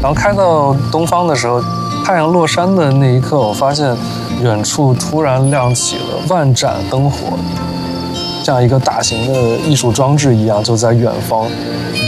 然后开到东方的时候，太阳落山的那一刻，我发现远处突然亮起了万盏灯火，像一个大型的艺术装置一样，就在远方